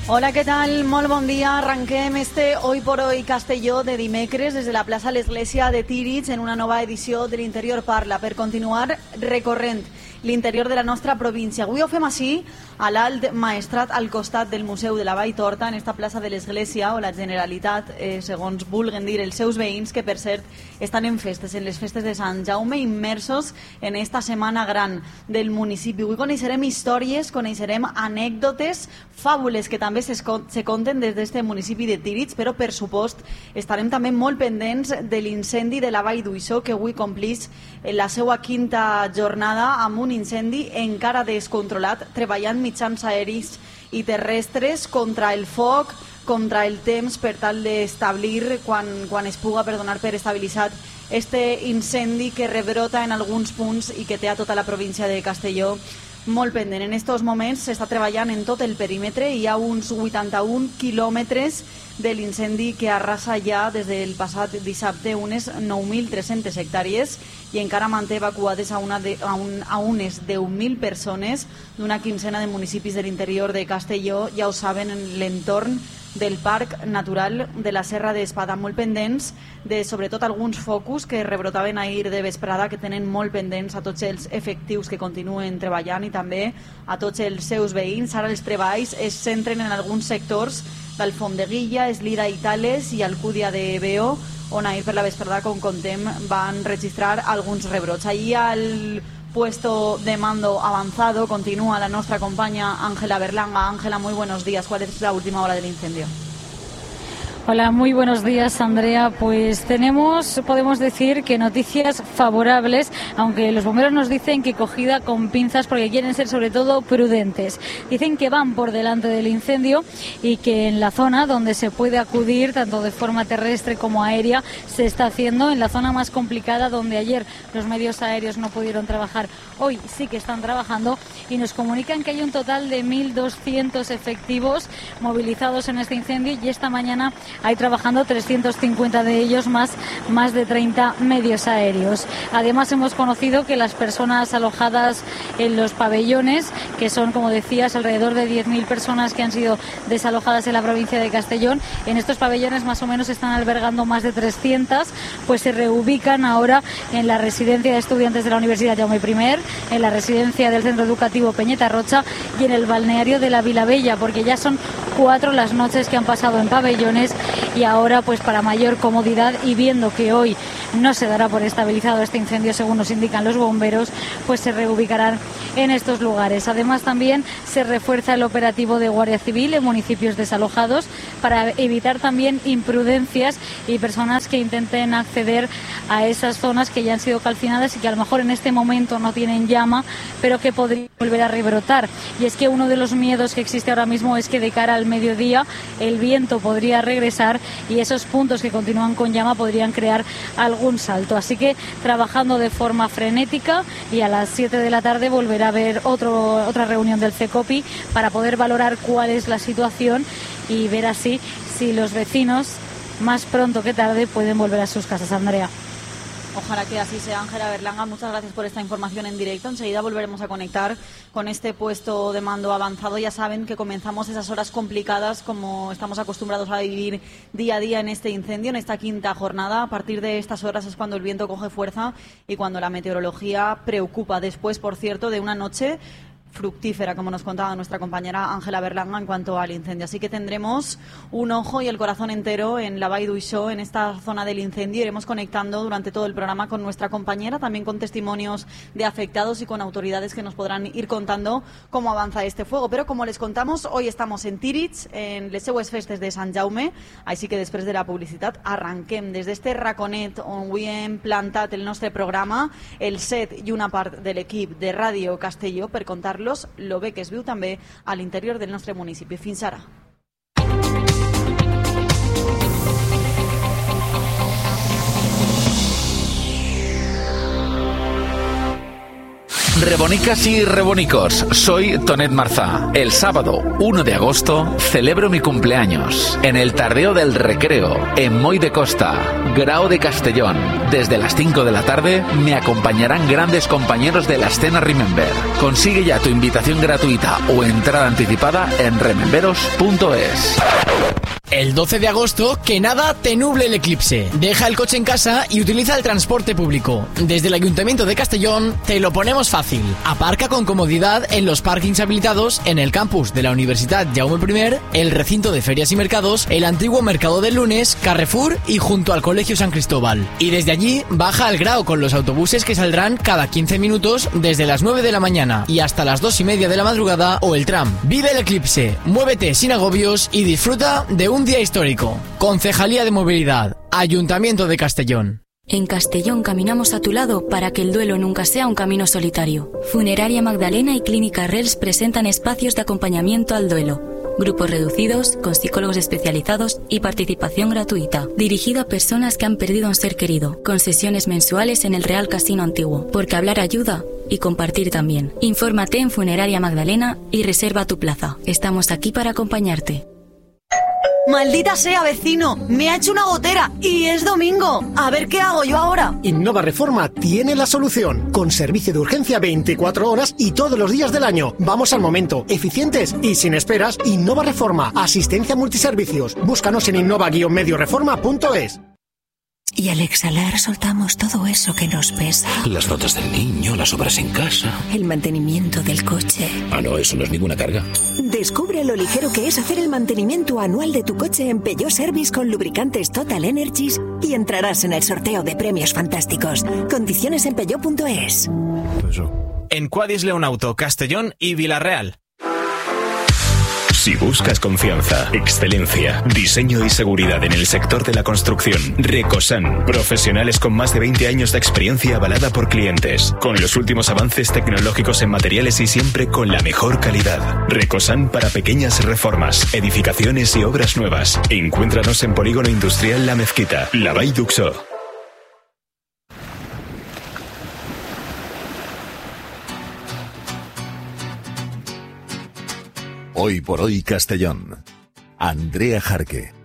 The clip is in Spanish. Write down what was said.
Hola, ¿qué tal? Molt bon dia. Arranquem este Hoy por Hoy Castelló de dimecres des de la plaça l'Església de Tíritx en una nova edició de l'Interior Parla per continuar recorrent l'interior de la nostra província. Avui ho fem així, a l'Alt Maestrat, al costat del Museu de la Vall Torta, en esta plaça de l'Església, o la Generalitat, segons vulguen dir els seus veïns, que per cert estan en festes, en les festes de Sant Jaume, immersos en esta setmana gran del municipi. Avui coneixerem històries, coneixerem anècdotes, fàbules que també se conten des d'este municipi de Tíritx, però per supost estarem també molt pendents de l'incendi de la Vall d'Uixó, que avui complix la seva quinta jornada amb un incendi encara descontrolat, treballant mitjans aeris i terrestres contra el foc, contra el temps, per tal d'establir quan es puga donar per estabilitzat este incendi que rebrota en alguns punts i que té a tota la província de Castelló molt pendent. En estos moments s'està treballant en tot el perímetre i hi ha uns 81 quilòmetres de l'incendi que arrasa ja des del passat dissabte unes 9.300 hectàrees i encara manté evacuades a unes 10.000 persones d'una quinzena de municipis de l'interior de Castelló, ja ho saben, en l'entorn del Parc Natural de la Serra d'Espada, molt pendents de sobretot alguns focus que rebrotaven ahir de vesprada, que tenen molt pendents a tots els efectius que continuen treballant i també a tots els seus veïns. Ara els treballs es centren en alguns sectors d'Alfondeguilla, Eslida i Tales i Alcúdia de Veo, on ahir per la vesprada, com contem, van registrar alguns rebrots. Allí al puesto de mando avanzado continúa la nuestra compañera Ángela Berlanga. Ángela, muy buenos días. ¿Cuál es la última hora del incendio? Hola, muy buenos días, Andrea. Pues podemos decir que noticias favorables, aunque los bomberos nos dicen que cogida con pinzas porque quieren ser sobre todo prudentes. Dicen que van por delante del incendio y que en la zona donde se puede acudir, tanto de forma terrestre como aérea, se está haciendo. En la zona más complicada, donde ayer los medios aéreos no pudieron trabajar, hoy sí que están trabajando y nos comunican que hay un total de 1.200 efectivos movilizados en este incendio y esta mañana hay trabajando 350 de ellos, más de 30 medios aéreos. Además, hemos conocido que las personas alojadas en los pabellones, que son, como decías, alrededor de 10.000 personas que han sido desalojadas en la provincia de Castellón, en estos pabellones más o menos están albergando más de 300, pues se reubican ahora en la residencia de estudiantes de la Universidad Jaume I, en la residencia del Centro Educativo Peñeta Rocha y en el balneario de la Vilabella, porque ya son 4 las noches que han pasado en pabellones y ahora, pues para mayor comodidad y viendo que hoy no se dará por estabilizado este incendio según nos indican los bomberos, pues se reubicarán en estos lugares. Además, también se refuerza el operativo de Guardia Civil en municipios desalojados para evitar también imprudencias y personas que intenten acceder a esas zonas que ya han sido calcinadas y que a lo mejor en este momento no tienen llama, pero que podrían volver a rebrotar. Y es que uno de los miedos que existe ahora mismo es que de cara al mediodía el viento podría regresar y esos puntos que continúan con llama podrían crear algún salto. Así que trabajando de forma frenética, y a las 7 de la tarde volverá a haber otra reunión del CECOPI para poder valorar cuál es la situación y ver así si los vecinos más pronto que tarde pueden volver a sus casas. Andrea. Ojalá que así sea. Ángela Berlanga, muchas gracias por esta información en directo. Enseguida volveremos a conectar con este puesto de mando avanzado. Ya saben que comenzamos esas horas complicadas, como estamos acostumbrados a vivir día a día en este incendio, en esta quinta jornada. A partir de estas horas es cuando el viento coge fuerza y cuando la meteorología preocupa. Después, por cierto, de una noche fructífera, como nos contaba nuestra compañera Ángela Berlanga en cuanto al incendio. Así que tendremos un ojo y el corazón entero en la Vall d'Uixó, en esta zona del incendio. Iremos conectando durante todo el programa con nuestra compañera, también con testimonios de afectados y con autoridades que nos podrán ir contando cómo avanza este fuego. Pero como les contamos, hoy estamos en Tíritx, en les seues festes de Sant Jaume, així que després de la publicitat arranquem des d'este raconet on avui hem plantat el nostre programa, el set i una part de l'equip de Ràdio Castelló, per contar lo bé que es viu també a l'interior del nostre municipi. Fins ara. Rebonicas y rebonicos, soy Tonet Marzá. El sábado 1 de agosto celebro mi cumpleaños en el Tardeo del Recreo, en Moy de Costa, Grao de Castellón. Desde las 5 de la tarde me acompañarán grandes compañeros de la escena Remember. Consigue ya tu invitación gratuita o entrada anticipada en rememberos.es. El 12 de agosto, que nada te nuble el eclipse. Deja el coche en casa y utiliza el transporte público. Desde el Ayuntamiento de Castellón te lo ponemos fácil. Aparca con comodidad en los parkings habilitados en el campus de la Universidad Jaume I, el recinto de ferias y mercados, el antiguo Mercado del Lunes, Carrefour y junto al Colegio San Cristóbal. Y desde allí baja al Grao con los autobuses que saldrán cada 15 minutos desde las 9 de la mañana y hasta las 2:30 de la madrugada o el tram. Vive el eclipse, muévete sin agobios y disfruta de un día histórico. Concejalía de Movilidad, Ayuntamiento de Castellón. En Castellón caminamos a tu lado para que el duelo nunca sea un camino solitario. Funeraria Magdalena y Clínica Rels presentan espacios de acompañamiento al duelo. Grupos reducidos, con psicólogos especializados y participación gratuita. Dirigido a personas que han perdido a un ser querido, con sesiones mensuales en el Real Casino Antiguo. Porque hablar ayuda y compartir también. Infórmate en Funeraria Magdalena y reserva tu plaza. Estamos aquí para acompañarte. Maldita sea, vecino, me ha hecho una gotera y es domingo. A ver qué hago yo ahora. Innova Reforma tiene la solución, con servicio de urgencia 24 horas y todos los días del año. Vamos al momento, eficientes y sin esperas. Innova Reforma, asistencia multiservicios. Búscanos en innova-medioreforma.es. Y al exhalar soltamos todo eso que nos pesa. Las notas del niño, las obras en casa. El mantenimiento del coche. Ah, no, eso no es ninguna carga. Descubre lo ligero que es hacer el mantenimiento anual de tu coche en Peugeot Service con lubricantes Total Energies y entrarás en el sorteo de premios fantásticos. Condiciones en peugeot.es. En Quadis Leonauto, Castellón y Villarreal. Si buscas confianza, excelencia, diseño y seguridad en el sector de la construcción, Recosan, profesionales con más de 20 años de experiencia avalada por clientes, con los últimos avances tecnológicos en materiales y siempre con la mejor calidad. Recosan para pequeñas reformas, edificaciones y obras nuevas. Encuéntranos en Polígono Industrial La Mezquita, La Vall d'Uxó. Hoy por hoy Castellón. Andrea Jarque.